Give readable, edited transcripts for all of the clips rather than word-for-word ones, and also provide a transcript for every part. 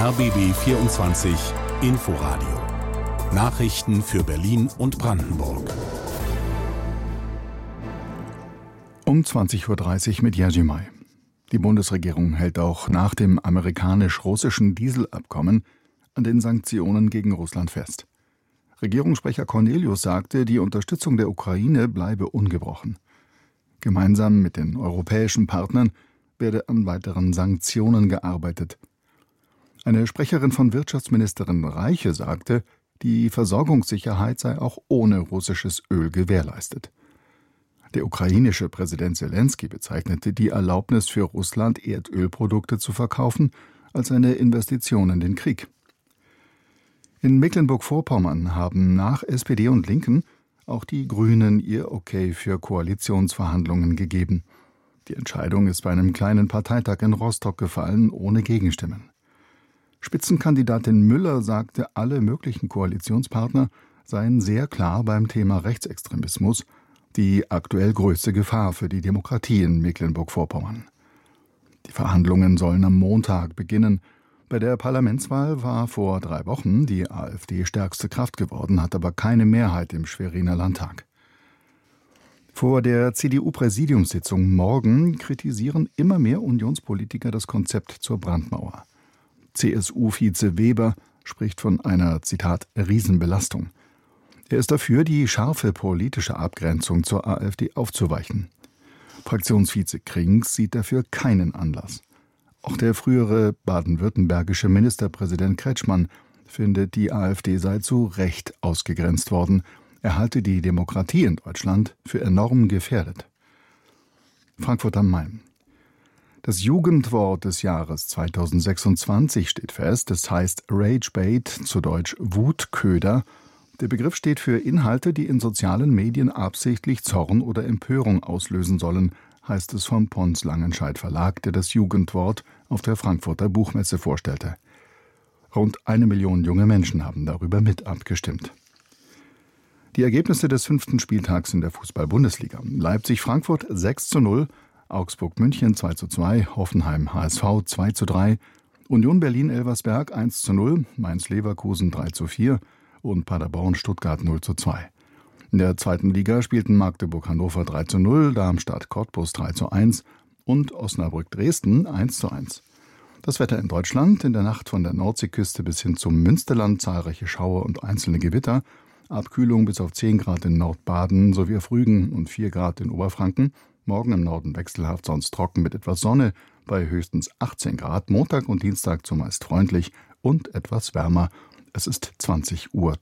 RBB 24 Inforadio. Nachrichten für Berlin und Brandenburg. Um 20.30 Uhr mit Jerzy May. Die Bundesregierung hält auch nach dem amerikanisch-russischen Dieselabkommen an den Sanktionen gegen Russland fest. Regierungssprecher Cornelius sagte, die Unterstützung der Ukraine bleibe ungebrochen. Gemeinsam mit den europäischen Partnern werde an weiteren Sanktionen gearbeitet. Eine Sprecherin von Wirtschaftsministerin Reiche sagte, die Versorgungssicherheit sei auch ohne russisches Öl gewährleistet. Der ukrainische Präsident Selenskyj bezeichnete die Erlaubnis für Russland, Erdölprodukte zu verkaufen, als eine Investition in den Krieg. In Mecklenburg-Vorpommern haben nach SPD und Linken auch die Grünen ihr Okay für Koalitionsverhandlungen gegeben. Die Entscheidung ist bei einem kleinen Parteitag in Rostock gefallen, ohne Gegenstimmen. Spitzenkandidatin Müller sagte, alle möglichen Koalitionspartner seien sehr klar beim Thema Rechtsextremismus, die aktuell größte Gefahr für die Demokratie in Mecklenburg-Vorpommern. Die Verhandlungen sollen am Montag beginnen. Bei der Parlamentswahl war vor 3 Wochen die AfD stärkste Kraft geworden, hat aber keine Mehrheit im Schweriner Landtag. Vor der CDU-Präsidiumssitzung morgen kritisieren immer mehr Unionspolitiker das Konzept zur Brandmauer. CSU-Vize Weber spricht von einer, Zitat, Riesenbelastung. Er ist dafür, die scharfe politische Abgrenzung zur AfD aufzuweichen. Fraktionsvize Krings sieht dafür keinen Anlass. Auch der frühere baden-württembergische Ministerpräsident Kretschmann findet, die AfD sei zu Recht ausgegrenzt worden. Er halte die Demokratie in Deutschland für enorm gefährdet. Frankfurt am Main. Das Jugendwort des Jahres 2026 steht fest. Es heißt Ragebait, zu Deutsch Wutköder. Der Begriff steht für Inhalte, die in sozialen Medien absichtlich Zorn oder Empörung auslösen sollen, heißt es vom Pons Langenscheidt Verlag, der das Jugendwort auf der Frankfurter Buchmesse vorstellte. Rund 1 Million junge Menschen haben darüber mit abgestimmt. Die Ergebnisse des 5. Spieltags in der Fußball-Bundesliga. Leipzig-Frankfurt 6:0, Augsburg-München 2:2, Hoffenheim-HSV 2:3, Union Berlin-Elversberg 1:0, Mainz-Leverkusen 3:4 und Paderborn-Stuttgart 0:2. In der 2. Liga spielten Magdeburg-Hannover 3:0, Darmstadt-Cottbus 3:1 und Osnabrück-Dresden 1:1. Das Wetter in Deutschland: in der Nacht von der Nordseeküste bis hin zum Münsterland zahlreiche Schauer und einzelne Gewitter. Abkühlung bis auf 10 Grad in Nordbaden sowie auf Rügen und 4 Grad in Oberfranken. Morgen im Norden wechselhaft, sonst trocken mit etwas Sonne bei höchstens 18 Grad. Montag und Dienstag zumeist freundlich und etwas wärmer. Es ist 20:33 Uhr.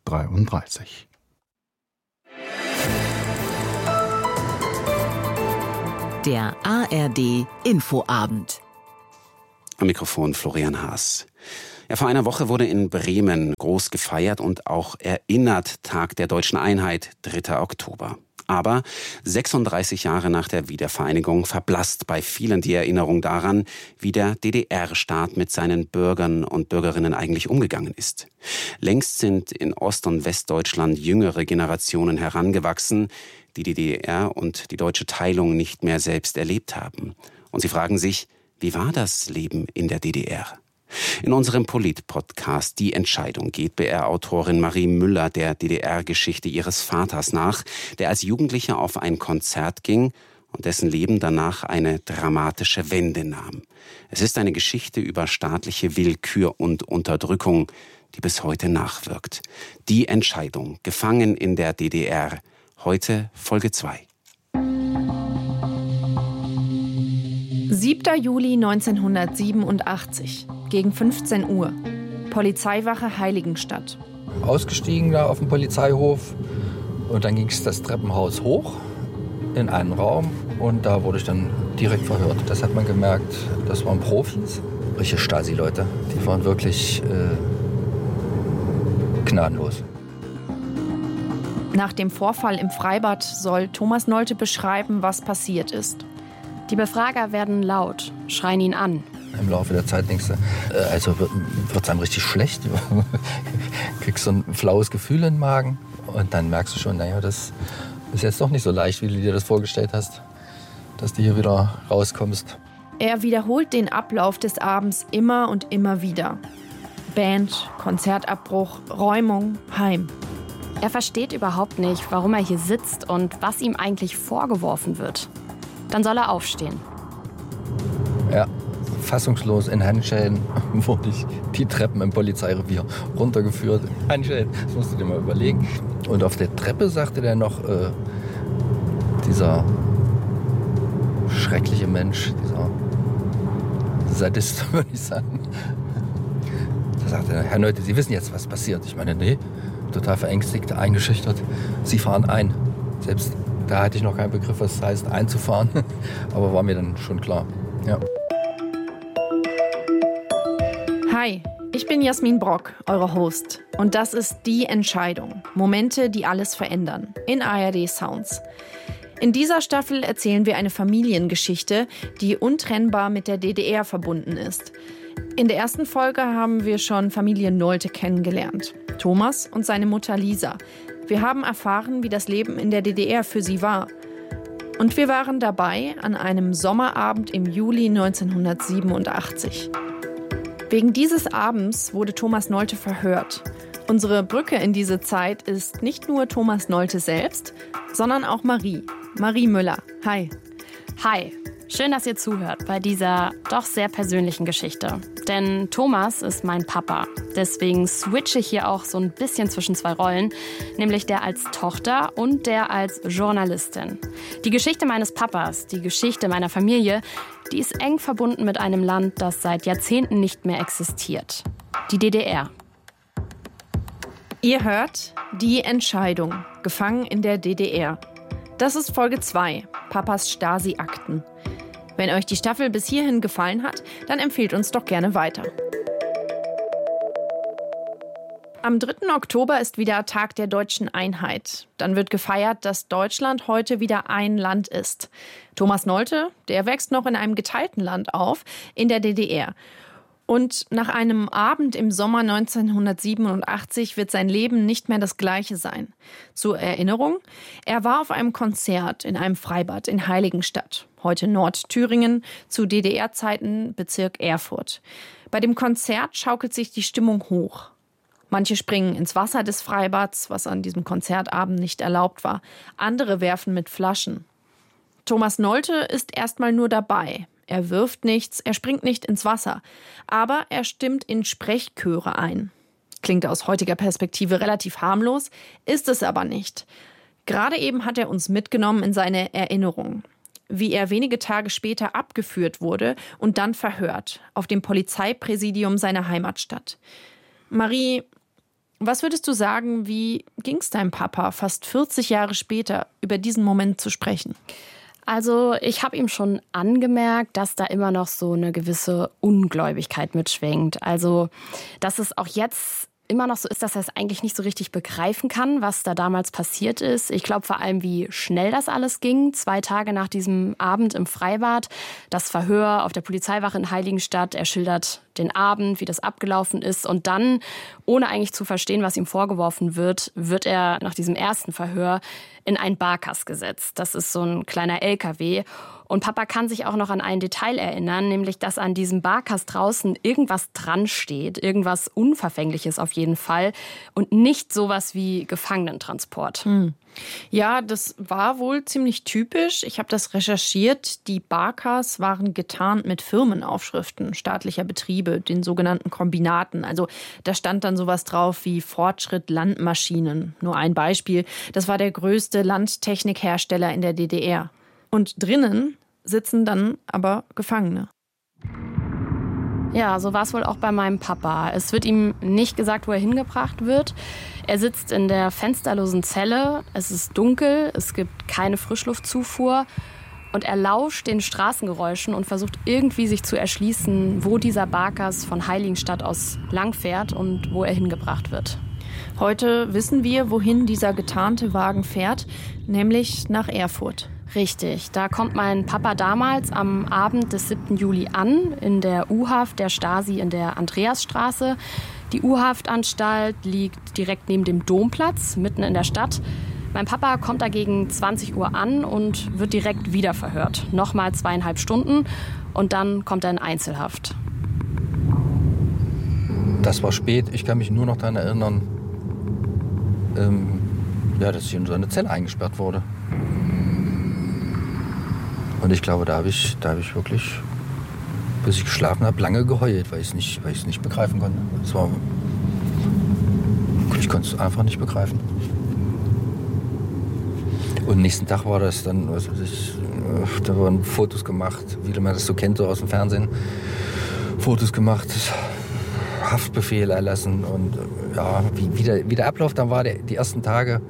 Der ARD Infoabend. Am Mikrofon Florian Haas. Ja, vor einer Woche wurde in Bremen groß gefeiert und auch erinnert, Tag der Deutschen Einheit, 3. Oktober. Aber 36 Jahre nach der Wiedervereinigung verblasst bei vielen die Erinnerung daran, wie der DDR-Staat mit seinen Bürgern und Bürgerinnen eigentlich umgegangen ist. Längst sind in Ost- und Westdeutschland jüngere Generationen herangewachsen, die die DDR und die deutsche Teilung nicht mehr selbst erlebt haben. Und sie fragen sich, wie war das Leben in der DDR? In unserem Polit-Podcast Die Entscheidung geht BR-Autorin Marie Müller der DDR-Geschichte ihres Vaters nach, der als Jugendlicher auf ein Konzert ging und dessen Leben danach eine dramatische Wende nahm. Es ist eine Geschichte über staatliche Willkür und Unterdrückung, die bis heute nachwirkt. Die Entscheidung, gefangen in der DDR. Heute Folge 2. 7. Juli 1987, gegen 15 Uhr. Polizeiwache Heiligenstadt. Ausgestiegen da auf dem Polizeihof und dann ging es das Treppenhaus hoch in einen Raum und da wurde ich dann direkt verhört. Das hat man gemerkt, das waren Profis, richtige Stasi-Leute. Die waren wirklich gnadenlos. Nach dem Vorfall im Freibad soll Thomas Nolte beschreiben, was passiert ist. Die Befrager werden laut, schreien ihn an. Im Laufe der Zeit denkst du, also wird es einem richtig schlecht. Kriegst so ein flaues Gefühl in den Magen. Und dann merkst du schon, naja, das ist jetzt doch nicht so leicht, wie du dir das vorgestellt hast, dass du hier wieder rauskommst. Er wiederholt den Ablauf des Abends immer und immer wieder. Band, Konzertabbruch, Räumung, Heim. Er versteht überhaupt nicht, warum er hier sitzt und was ihm eigentlich vorgeworfen wird. Dann soll er aufstehen. Ja, fassungslos in Handschellen wurde ich die Treppen im Polizeirevier runtergeführt. Handschellen, das musst du dir mal überlegen. Und auf der Treppe sagte der noch, dieser schreckliche Mensch, dieser Sadist, würde ich sagen. Da sagte er, Herr Nolte, Sie wissen jetzt, was passiert. Ich meine, nee, total verängstigt, eingeschüchtert. Sie fahren ein. Selbst da hatte ich noch keinen Begriff, was es heißt, einzufahren. Aber war mir dann schon klar. Ja. Hi, ich bin Jasmin Brock, eure Host. Und das ist Die Entscheidung. Momente, die alles verändern. In ARD Sounds. In dieser Staffel erzählen wir eine Familiengeschichte, die untrennbar mit der DDR verbunden ist. In der ersten Folge haben wir schon Familie Nolte kennengelernt. Thomas und seine Mutter Lisa. Wir haben erfahren, wie das Leben in der DDR für sie war. Und wir waren dabei an einem Sommerabend im Juli 1987. Wegen dieses Abends wurde Thomas Nolte verhört. Unsere Brücke in diese Zeit ist nicht nur Thomas Nolte selbst, sondern auch Marie Müller. Hi. Hi, schön, dass ihr zuhört bei dieser doch sehr persönlichen Geschichte. Denn Thomas ist mein Papa. Deswegen switche ich hier auch so ein bisschen zwischen zwei Rollen, nämlich der als Tochter und der als Journalistin. Die Geschichte meines Papas, die Geschichte meiner Familie, die ist eng verbunden mit einem Land, das seit Jahrzehnten nicht mehr existiert. Die DDR. Ihr hört Die Entscheidung, gefangen in der DDR. Das ist Folge 2, Papas Stasi-Akten. Wenn euch die Staffel bis hierhin gefallen hat, dann empfehlt uns doch gerne weiter. Am 3. Oktober ist wieder Tag der deutschen Einheit. Dann wird gefeiert, dass Deutschland heute wieder ein Land ist. Thomas Nolte, der wächst noch in einem geteilten Land auf, in der DDR. Und nach einem Abend im Sommer 1987 wird sein Leben nicht mehr das gleiche sein. Zur Erinnerung, er war auf einem Konzert in einem Freibad in Heiligenstadt, heute Nordthüringen, zu DDR-Zeiten Bezirk Erfurt. Bei dem Konzert schaukelt sich die Stimmung hoch. Manche springen ins Wasser des Freibads, was an diesem Konzertabend nicht erlaubt war. Andere werfen mit Flaschen. Thomas Nolte ist erstmal nur dabei. Er wirft nichts, er springt nicht ins Wasser. Aber er stimmt in Sprechchöre ein. Klingt aus heutiger Perspektive relativ harmlos, ist es aber nicht. Gerade eben hat er uns mitgenommen in seine Erinnerung. Wie er wenige Tage später abgeführt wurde und dann verhört. Auf dem Polizeipräsidium seiner Heimatstadt. Marie, was würdest du sagen, wie ging es deinem Papa fast 40 Jahre später, über diesen Moment zu sprechen? Also ich habe ihm schon angemerkt, dass da immer noch so eine gewisse Ungläubigkeit mitschwingt. Also dass es auch jetzt immer noch so ist, dass er es eigentlich nicht so richtig begreifen kann, was da damals passiert ist. Ich glaube vor allem, wie schnell das alles ging. 2 Tage nach diesem Abend im Freibad, das Verhör auf der Polizeiwache in Heiligenstadt. Er schildert den Abend, wie das abgelaufen ist. Und dann, ohne eigentlich zu verstehen, was ihm vorgeworfen wird, wird er nach diesem ersten Verhör in einen Barkas gesetzt. Das ist so ein kleiner LKW. Und Papa kann sich auch noch an ein Detail erinnern, nämlich, dass an diesem Barkas draußen irgendwas dran steht, irgendwas Unverfängliches auf jeden Fall und nicht sowas wie Gefangenentransport. Ja, das war wohl ziemlich typisch. Ich habe das recherchiert. Die Barkas waren getarnt mit Firmenaufschriften staatlicher Betriebe, den sogenannten Kombinaten. Also da stand dann sowas drauf wie Fortschritt Landmaschinen. Nur ein Beispiel. Das war der größte Landtechnikhersteller in der DDR. Und drinnen sitzen dann aber Gefangene. Ja, so war es wohl auch bei meinem Papa. Es wird ihm nicht gesagt, wo er hingebracht wird. Er sitzt in der fensterlosen Zelle. Es ist dunkel, es gibt keine Frischluftzufuhr. Und er lauscht den Straßengeräuschen und versucht irgendwie sich zu erschließen, wo dieser Barkas von Heiligenstadt aus langfährt und wo er hingebracht wird. Heute wissen wir, wohin dieser getarnte Wagen fährt, nämlich nach Erfurt. Richtig, da kommt mein Papa damals am Abend des 7. Juli an, in der U-Haft der Stasi in der Andreasstraße. Die U-Haftanstalt liegt direkt neben dem Domplatz, mitten in der Stadt. Mein Papa kommt da gegen 20 Uhr an und wird direkt wieder verhört. Nochmal 2,5 Stunden und dann kommt er in Einzelhaft. Das war spät. Ich kann mich nur noch daran erinnern, dass ich in so eine Zelle eingesperrt wurde. Und ich glaube, da habe ich wirklich, bis ich geschlafen habe, lange geheult, weil ich es nicht begreifen konnte. Ich konnte es einfach nicht begreifen. Und am nächsten Tag war das dann, da wurden Fotos gemacht, wie man das so kennt, so aus dem Fernsehen. Fotos gemacht, Haftbefehl erlassen und ja, wie der Ablauf dann war, die ersten Tage,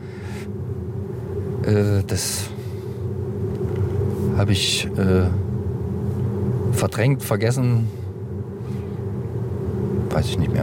das habe ich verdrängt, vergessen, weiß ich nicht mehr.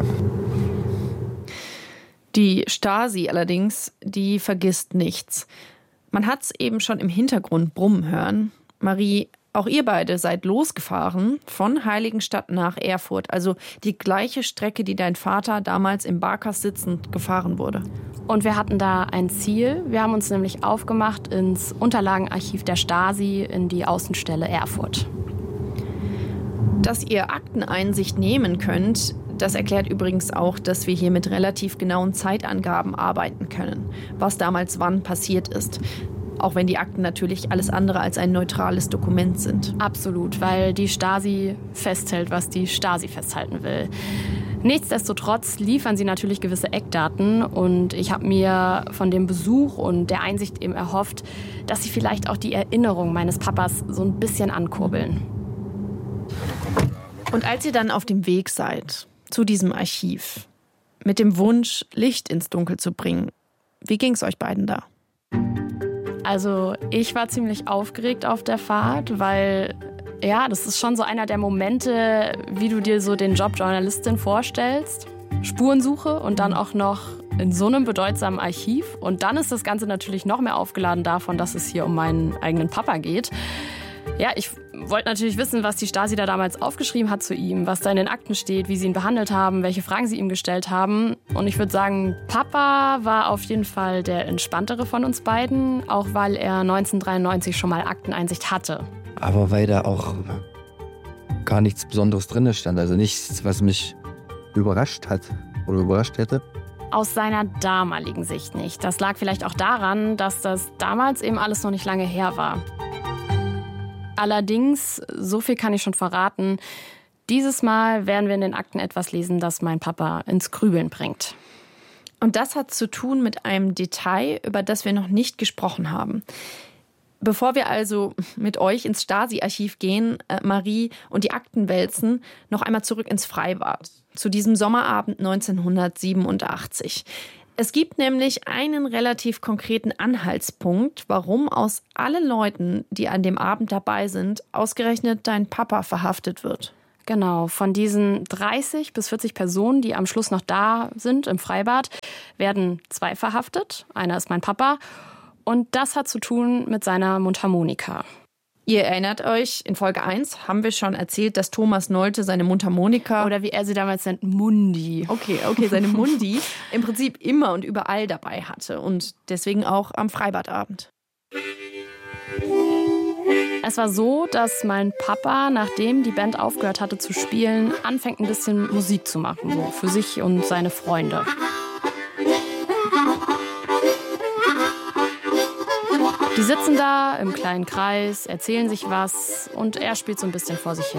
Die Stasi allerdings, die vergisst nichts. Man hat es eben schon im Hintergrund brummen hören. Marie, auch ihr beide seid losgefahren von Heiligenstadt nach Erfurt. Also die gleiche Strecke, die dein Vater damals im Barkas sitzend gefahren wurde. Und wir hatten da ein Ziel. Wir haben uns nämlich aufgemacht ins Unterlagenarchiv der Stasi in die Außenstelle Erfurt. Dass ihr Akteneinsicht nehmen könnt, das erklärt übrigens auch, dass wir hier mit relativ genauen Zeitangaben arbeiten können, was damals wann passiert ist. Auch wenn die Akten natürlich alles andere als ein neutrales Dokument sind. Absolut, weil die Stasi festhält, was die Stasi festhalten will. Nichtsdestotrotz liefern sie natürlich gewisse Eckdaten und ich habe mir von dem Besuch und der Einsicht eben erhofft, dass sie vielleicht auch die Erinnerung meines Papas so ein bisschen ankurbeln. Und als ihr dann auf dem Weg seid zu diesem Archiv, mit dem Wunsch, Licht ins Dunkel zu bringen, wie ging es euch beiden da? Also ich war ziemlich aufgeregt auf der Fahrt, weil ja, das ist schon so einer der Momente, wie du dir so den Job Journalistin vorstellst. Spurensuche und dann auch noch in so einem bedeutsamen Archiv. Und dann ist das Ganze natürlich noch mehr aufgeladen davon, dass es hier um meinen eigenen Papa geht. Ja, ich wollte natürlich wissen, was die Stasi da damals aufgeschrieben hat zu ihm, was da in den Akten steht, wie sie ihn behandelt haben, welche Fragen sie ihm gestellt haben. Und ich würde sagen, Papa war auf jeden Fall der entspanntere von uns beiden, auch weil er 1993 schon mal Akteneinsicht hatte. Aber weil da auch gar nichts Besonderes drin stand, also nichts, was mich überrascht hat oder überrascht hätte. Aus seiner damaligen Sicht nicht. Das lag vielleicht auch daran, dass das damals eben alles noch nicht lange her war. Allerdings, so viel kann ich schon verraten, dieses Mal werden wir in den Akten etwas lesen, das mein Papa ins Grübeln bringt. Und das hat zu tun mit einem Detail, über das wir noch nicht gesprochen haben. Bevor wir also mit euch ins Stasi-Archiv gehen, Marie, und die Akten wälzen, noch einmal zurück ins Freibad, zu diesem Sommerabend 1987. Es gibt nämlich einen relativ konkreten Anhaltspunkt, warum aus allen Leuten, die an dem Abend dabei sind, ausgerechnet dein Papa verhaftet wird. Genau, von diesen 30 bis 40 Personen, die am Schluss noch da sind im Freibad, werden 2 verhaftet. Einer ist mein Papa und das hat zu tun mit seiner Mundharmonika. Ihr erinnert euch, in Folge 1 haben wir schon erzählt, dass Thomas Nolte seine Mundharmonika, oder wie er sie damals nennt, Mundi. Okay, seine Mundi im Prinzip immer und überall dabei hatte und deswegen auch am Freibadabend. Es war so, dass mein Papa, nachdem die Band aufgehört hatte zu spielen, anfängt ein bisschen Musik zu machen, so für sich und seine Freunde. Die sitzen da im kleinen Kreis, erzählen sich was und er spielt so ein bisschen vor sich hin.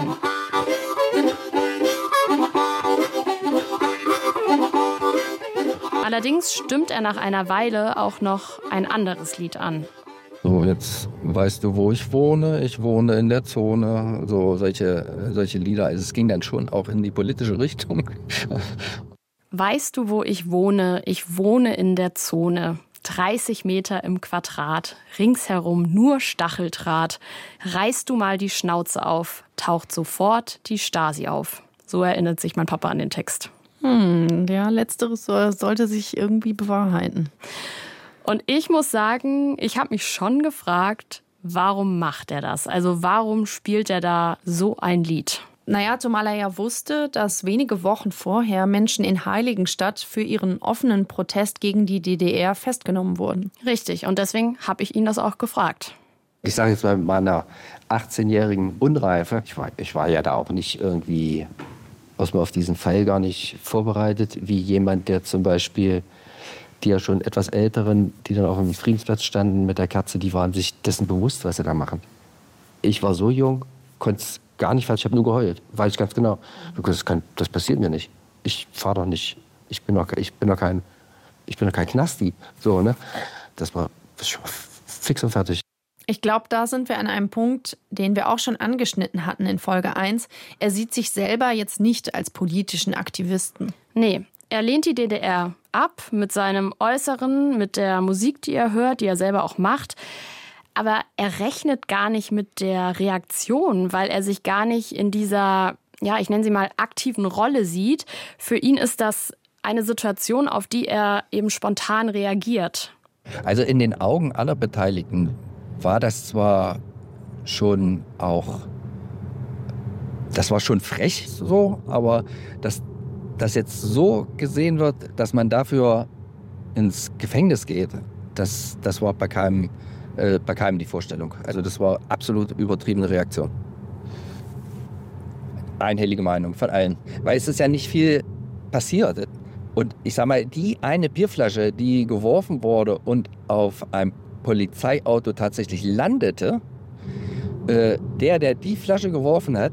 Allerdings stimmt er nach einer Weile auch noch ein anderes Lied an. So, jetzt weißt du, wo ich wohne. Ich wohne in der Zone. So solche Lieder. Also es ging dann schon auch in die politische Richtung. Weißt du, wo ich wohne? Ich wohne in der Zone. 30 Meter im Quadrat, ringsherum nur Stacheldraht. Reißt du mal die Schnauze auf, taucht sofort die Stasi auf. So erinnert sich mein Papa an den Text. Ja, letzteres sollte sich irgendwie bewahrheiten. Und ich muss sagen, ich habe mich schon gefragt, warum macht er das? Also warum spielt er da so ein Lied? Naja, zumal er ja wusste, dass wenige Wochen vorher Menschen in Heiligenstadt für ihren offenen Protest gegen die DDR festgenommen wurden. Richtig, und deswegen habe ich ihn das auch gefragt. Ich sage jetzt mal mit meiner 18-jährigen Unreife, ich war ja da auch nicht irgendwie was man auf diesen Fall gar nicht vorbereitet, wie jemand, der zum Beispiel die ja schon etwas Älteren, die dann auf dem Friedensplatz standen mit der Kerze, die waren sich dessen bewusst, was sie da machen. Ich war so jung, konnte es gar nicht, ich habe nur geheult, weiß ich ganz genau. Das passiert mir nicht. Ich fahre doch nicht, ich bin doch kein Knasti. So, ne? Das war fix und fertig. Ich glaube, da sind wir an einem Punkt, den wir auch schon angeschnitten hatten in Folge 1. Er sieht sich selber jetzt nicht als politischen Aktivisten. Nee, er lehnt die DDR ab mit seinem Äußeren, mit der Musik, die er hört, die er selber auch macht. Aber er rechnet gar nicht mit der Reaktion, weil er sich gar nicht in dieser, ja, ich nenne sie mal aktiven Rolle sieht. Für ihn ist das eine Situation, auf die er eben spontan reagiert. Also in den Augen aller Beteiligten war das zwar schon auch, das war schon frech so, aber dass jetzt so gesehen wird, dass man dafür ins Gefängnis geht, das war bei keinem die Vorstellung. Also das war absolut übertriebene Reaktion. Einhellige Meinung von allen. Weil es ist ja nicht viel passiert. Und ich sag mal, die eine Bierflasche, die geworfen wurde und auf einem Polizeiauto tatsächlich landete, der die Flasche geworfen hat,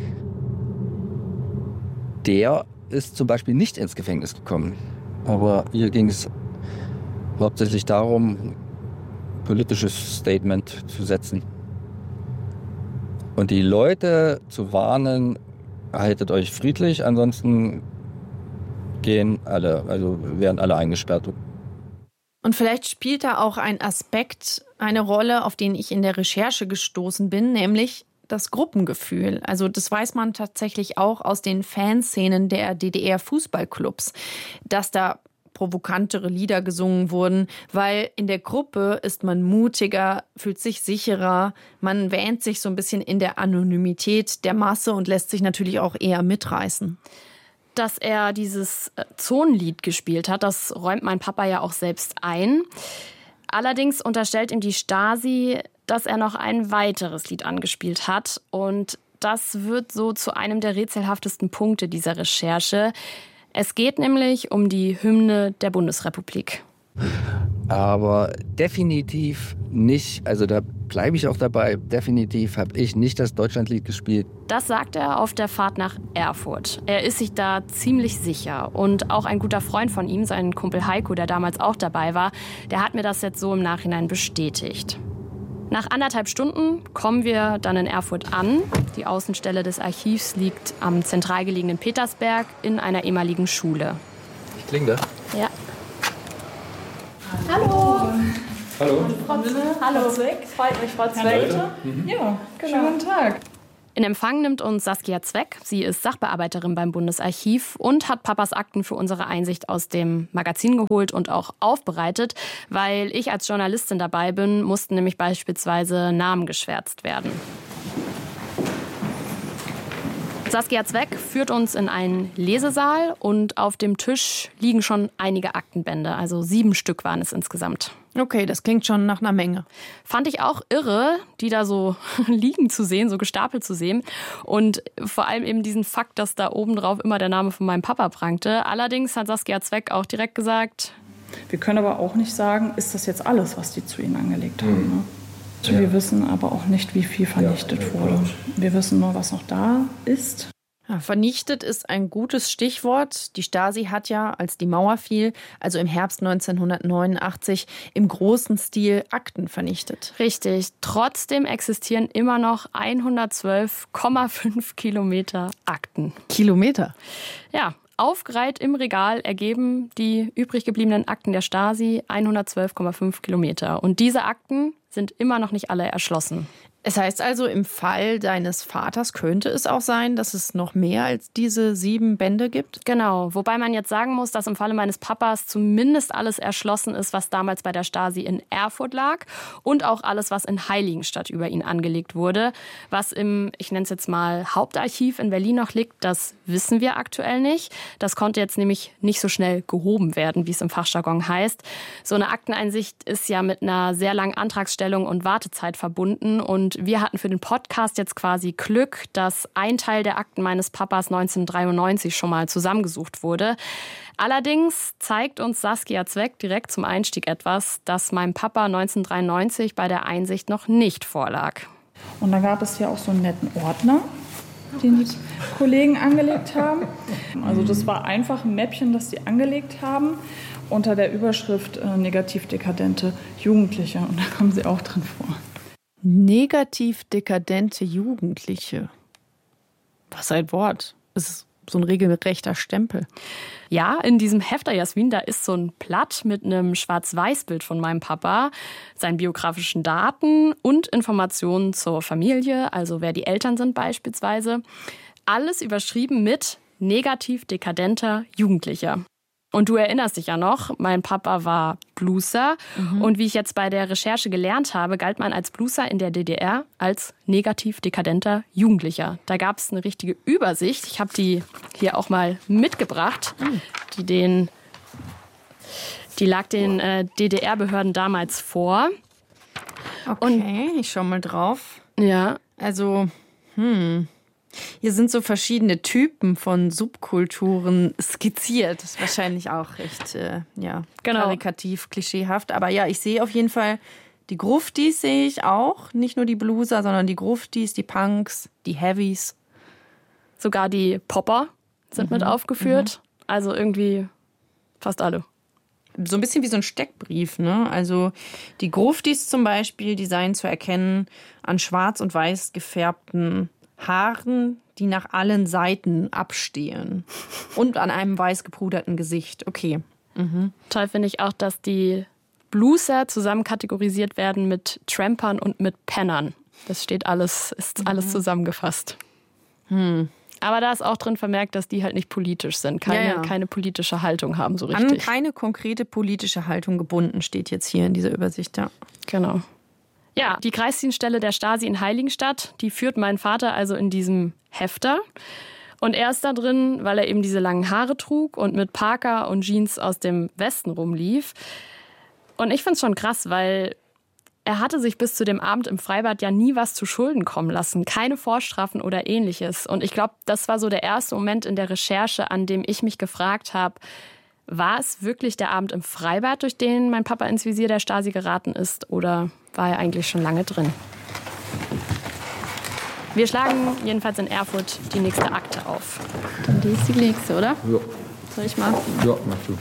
der ist zum Beispiel nicht ins Gefängnis gekommen. Aber hier ging es hauptsächlich darum, ein politisches Statement zu setzen. Und die Leute zu warnen, haltet euch friedlich, ansonsten werden alle eingesperrt. Und vielleicht spielt da auch ein Aspekt eine Rolle, auf den ich in der Recherche gestoßen bin, nämlich das Gruppengefühl. Also das weiß man tatsächlich auch aus den Fanszenen der DDR-Fußballclubs, dass da provokantere Lieder gesungen wurden, weil in der Gruppe ist man mutiger, fühlt sich sicherer, man wähnt sich so ein bisschen in der Anonymität der Masse und lässt sich natürlich auch eher mitreißen. Dass er dieses Zonenlied gespielt hat, das räumt mein Papa ja auch selbst ein. Allerdings unterstellt ihm die Stasi, dass er noch ein weiteres Lied angespielt hat. Und das wird so zu einem der rätselhaftesten Punkte dieser Recherche. Es geht nämlich um die Hymne der Bundesrepublik. Aber definitiv nicht, also da bleibe ich auch dabei, definitiv habe ich nicht das Deutschlandlied gespielt. Das sagt er auf der Fahrt nach Erfurt. Er ist sich da ziemlich sicher. Und auch ein guter Freund von ihm, sein Kumpel Heiko, der damals auch dabei war, der hat mir das jetzt so im Nachhinein bestätigt. Nach 1,5 Stunden kommen wir dann in Erfurt an. Die Außenstelle des Archivs liegt am zentral gelegenen Petersberg in einer ehemaligen Schule. Ich klinge da? Ja. Hallo. Hallo. Hallo. Freut mich, Frau Zweck. Ja, schönen guten Tag. In Empfang nimmt uns Saskia Zweck. Sie ist Sachbearbeiterin beim Bundesarchiv und hat Papas Akten für unsere Einsicht aus dem Magazin geholt und auch aufbereitet. Weil ich als Journalistin dabei bin, mussten nämlich beispielsweise Namen geschwärzt werden. Saskia Zweck führt uns in einen Lesesaal und auf dem Tisch liegen schon einige Aktenbände. Also 7 Stück waren es insgesamt. Okay, das klingt schon nach einer Menge. Fand ich auch irre, die da so liegen zu sehen, so gestapelt zu sehen. Und vor allem eben diesen Fakt, dass da oben drauf immer der Name von meinem Papa prangte. Allerdings hat Saskia Zweck auch direkt gesagt: Wir können aber auch nicht sagen, ist das jetzt alles, was die zu ihnen angelegt haben. Ne? Ja. Wir wissen aber auch nicht, wie viel vernichtet wurde. Wir wissen nur, was noch da ist. Ja, vernichtet ist ein gutes Stichwort. Die Stasi hat ja, als die Mauer fiel, also im Herbst 1989, im großen Stil Akten vernichtet. Richtig. Trotzdem existieren immer noch 112,5 Kilometer Akten. Kilometer? Ja. Aufgereiht im Regal ergeben die übrig gebliebenen Akten der Stasi 112,5 Kilometer. Und diese Akten sind immer noch nicht alle erschlossen. Es heißt also, im Fall deines Vaters könnte es auch sein, dass es noch mehr als diese 7 Bände gibt? Genau, wobei man jetzt sagen muss, dass im Falle meines Papas zumindest alles erschlossen ist, was damals bei der Stasi in Erfurt lag und auch alles, was in Heiligenstadt über ihn angelegt wurde. Was im, ich nenne es jetzt mal, Hauptarchiv in Berlin noch liegt, das wissen wir aktuell nicht. Das konnte jetzt nämlich nicht so schnell gehoben werden, wie es im Fachjargon heißt. So eine Akteneinsicht ist ja mit einer sehr langen Antragstellung und Wartezeit verbunden und Und wir hatten für den Podcast jetzt quasi Glück, dass ein Teil der Akten meines Papas 1993 schon mal zusammengesucht wurde. Allerdings zeigt uns Saskia Zweck direkt zum Einstieg etwas, das meinem Papa 1993 bei der Einsicht noch nicht vorlag. Und da gab es ja auch so einen netten Ordner, den die Kollegen angelegt haben. Also das war einfach ein Mäppchen, das sie angelegt haben, unter der Überschrift negativ dekadente Jugendliche. Und da kommen sie auch drin vor. Negativ dekadente Jugendliche. Was ein Wort. Es ist so ein regelrechter Stempel. Ja, in diesem Hefter, Jasmin, da ist so ein Blatt mit einem Schwarz-Weiß-Bild von meinem Papa, seinen biografischen Daten und Informationen zur Familie, also wer die Eltern sind beispielsweise. Alles überschrieben mit negativ dekadenter Jugendlicher. Und du erinnerst dich ja noch, mein Papa war Blueser. Und wie ich jetzt bei der Recherche gelernt habe, galt man als Blueser in der DDR als negativ dekadenter Jugendlicher. Da gab es eine richtige Übersicht. Ich habe die hier auch mal mitgebracht. Die lag den DDR-Behörden damals vor. Okay, ich schau mal drauf. Ja. Also, hier sind so verschiedene Typen von Subkulturen skizziert. Das ist wahrscheinlich auch recht karikativ, klischeehaft. Aber ja, ich sehe auf jeden Fall, die Gruftis sehe ich auch. Nicht nur die Blueser, sondern die Gruftis, die Punks, die Heavies. Sogar die Popper sind mit aufgeführt. Also irgendwie fast alle. So ein bisschen wie so ein Steckbrief, ne? Also die Gruftis zum Beispiel, die seien zu erkennen an schwarz und weiß gefärbten Haaren, die nach allen Seiten abstehen. Und an einem weiß gepuderten Gesicht. Okay. Toll finde ich auch, dass die Blueser zusammen kategorisiert werden mit Trampern und mit Pennern. Das ist alles zusammengefasst. Aber da ist auch drin vermerkt, dass die halt nicht politisch sind, keine politische Haltung haben so richtig. An keine konkrete politische Haltung gebunden, steht jetzt hier in dieser Übersicht, ja. Genau. Ja, die Kreisdienststelle der Stasi in Heiligenstadt, die führt meinen Vater also in diesem Hefter. Und er ist da drin, weil er eben diese langen Haare trug und mit Parker und Jeans aus dem Westen rumlief. Und ich finde es schon krass, weil er hatte sich bis zu dem Abend im Freibad ja nie was zu Schulden kommen lassen. Keine Vorstrafen oder Ähnliches. Und ich glaube, das war so der erste Moment in der Recherche, an dem ich mich gefragt habe, war es wirklich der Abend im Freibad, durch den mein Papa ins Visier der Stasi geraten ist, oder war er eigentlich schon lange drin? Wir schlagen jedenfalls in Erfurt die nächste Akte auf. Und die ist die nächste, oder? Ja. Soll ich mal? Ja, mach du.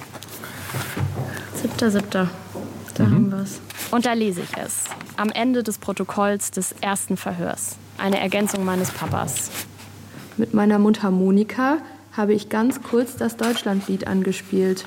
7.7. Da haben wir es. Und da lese ich es. Am Ende des Protokolls des ersten Verhörs. Eine Ergänzung meines Papas. Mit meiner Mundharmonika habe ich ganz kurz das Deutschlandlied angespielt.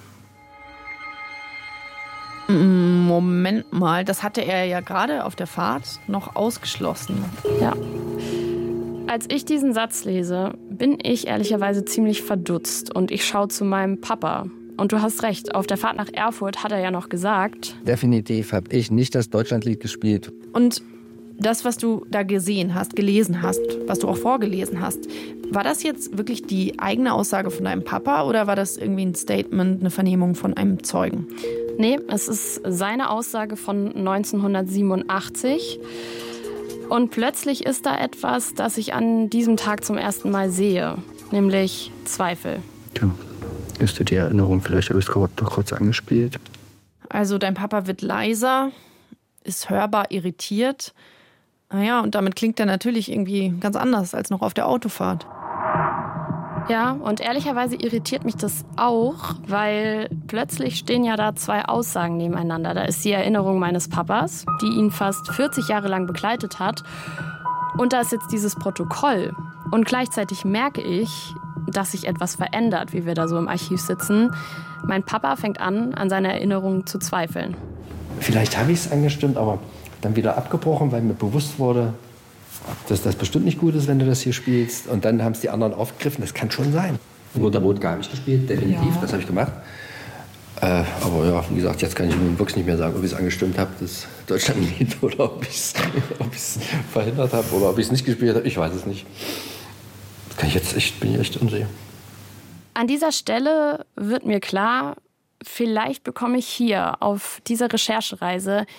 Moment mal, das hatte er ja gerade auf der Fahrt noch ausgeschlossen. Ja. Als ich diesen Satz lese, bin ich ehrlicherweise ziemlich verdutzt und ich schaue zu meinem Papa. Und du hast recht, auf der Fahrt nach Erfurt hat er ja noch gesagt: Definitiv habe ich nicht das Deutschlandlied gespielt. Und das, was du da gelesen hast, was du auch vorgelesen hast, war das jetzt wirklich die eigene Aussage von deinem Papa oder war das irgendwie ein Statement, eine Vernehmung von einem Zeugen? Nee, es ist seine Aussage von 1987. Und plötzlich ist da etwas, das ich an diesem Tag zum ersten Mal sehe, nämlich Zweifel. Ja, ist die Erinnerung, vielleicht habe ich es doch kurz angespielt. Also dein Papa wird leiser, ist hörbar irritiert. Naja, und damit klingt er natürlich irgendwie ganz anders als noch auf der Autofahrt. Ja, und ehrlicherweise irritiert mich das auch, weil plötzlich stehen ja da zwei Aussagen nebeneinander. Da ist die Erinnerung meines Papas, die ihn fast 40 Jahre lang begleitet hat. Und da ist jetzt dieses Protokoll. Und gleichzeitig merke ich, dass sich etwas verändert, wie wir da so im Archiv sitzen. Mein Papa fängt an seiner Erinnerung zu zweifeln. Vielleicht habe ich es angestimmt, aber dann wieder abgebrochen, weil mir bewusst wurde, dass das bestimmt nicht gut ist, wenn du das hier spielst. Und dann haben es die anderen aufgegriffen. Das kann schon sein. Roter-Rot gar nicht gespielt, definitiv. Ja. Das habe ich gemacht. Aber ja, wie gesagt, jetzt kann ich nun wirklich nicht mehr sagen, ob ich es angestimmt habe, das Deutschlandlied, oder ob ich es verhindert habe oder ob ich es nicht gespielt habe. Ich weiß es nicht. Das kann ich jetzt bin ich echt unsicher. An dieser Stelle wird mir klar, vielleicht bekomme ich hier auf dieser Recherchereise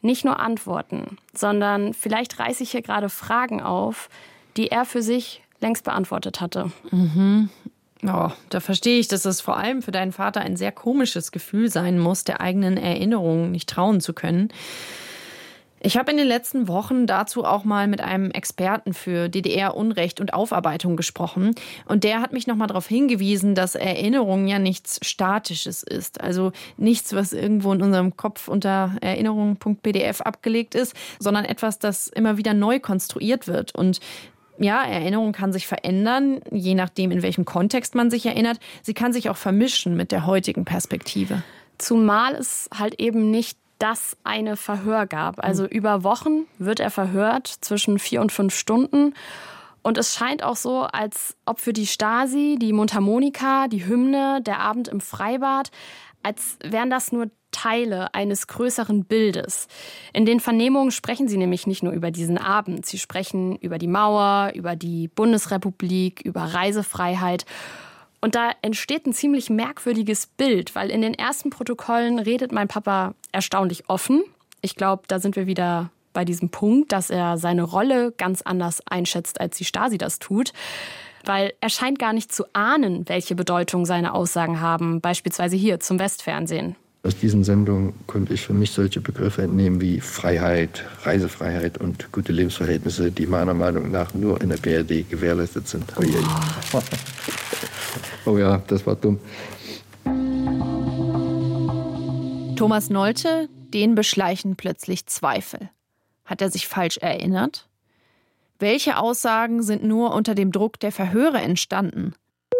nicht nur Antworten, sondern vielleicht reiße ich hier gerade Fragen auf, die er für sich längst beantwortet hatte. Oh, da verstehe ich, dass es vor allem für deinen Vater ein sehr komisches Gefühl sein muss, der eigenen Erinnerungen nicht trauen zu können. Ich habe in den letzten Wochen dazu auch mal mit einem Experten für DDR-Unrecht und Aufarbeitung gesprochen. Und der hat mich nochmal darauf hingewiesen, dass Erinnerung ja nichts Statisches ist. Also nichts, was irgendwo in unserem Kopf unter erinnerung.pdf abgelegt ist, sondern etwas, das immer wieder neu konstruiert wird. Und ja, Erinnerung kann sich verändern, je nachdem, in welchem Kontext man sich erinnert. Sie kann sich auch vermischen mit der heutigen Perspektive. Zumal es halt eben nicht das eine Verhör gab. Also über Wochen wird er verhört, zwischen 4 und 5 Stunden. Und es scheint auch so, als ob für die Stasi die Mundharmonika, die Hymne, der Abend im Freibad, als wären das nur Teile eines größeren Bildes. In den Vernehmungen sprechen sie nämlich nicht nur über diesen Abend. Sie sprechen über die Mauer, über die Bundesrepublik, über Reisefreiheit. Und da entsteht ein ziemlich merkwürdiges Bild, weil in den ersten Protokollen redet mein Papa erstaunlich offen. Ich glaube, da sind wir wieder bei diesem Punkt, dass er seine Rolle ganz anders einschätzt, als die Stasi das tut. Weil er scheint gar nicht zu ahnen, welche Bedeutung seine Aussagen haben, beispielsweise hier zum Westfernsehen. Aus diesen Sendungen konnte ich für mich solche Begriffe entnehmen wie Freiheit, Reisefreiheit und gute Lebensverhältnisse, die meiner Meinung nach nur in der BRD gewährleistet sind. Oh ja, das war dumm. Thomas Nolte, den beschleichen plötzlich Zweifel. Hat er sich falsch erinnert? Welche Aussagen sind nur unter dem Druck der Verhöre entstanden?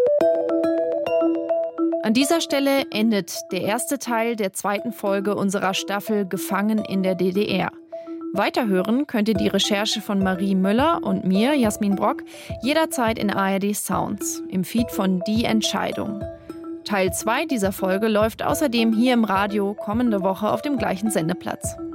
An dieser Stelle endet der erste Teil der zweiten Folge unserer Staffel Gefangen in der DDR. Weiterhören könnt ihr die Recherche von Marie Müller und mir, Jasmin Brock, jederzeit in ARD Sounds, im Feed von Die Entscheidung. Teil 2 dieser Folge läuft außerdem hier im Radio kommende Woche auf dem gleichen Sendeplatz.